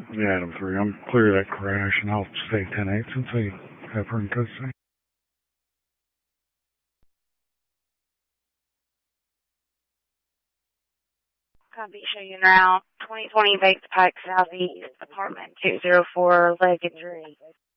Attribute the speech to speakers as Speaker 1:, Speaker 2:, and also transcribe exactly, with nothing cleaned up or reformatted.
Speaker 1: Yeah, Adam three. I'm clear of that crash, and I'll stay ten eight since I have her in custody.
Speaker 2: Copy, show you now. twenty twenty Bakes Pike Southeast, apartment two oh four, Leg and Drake.